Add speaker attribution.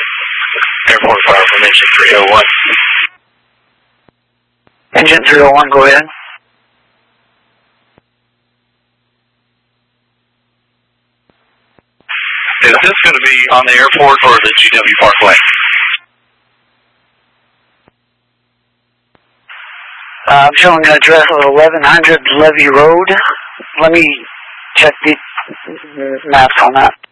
Speaker 1: Airport fire from engine 301.
Speaker 2: Engine 301, go ahead.
Speaker 1: Is this going to be on the airport or the GW Parkway?
Speaker 2: I'm showing an address of 1100 Levy Road. Let me check the maps on that.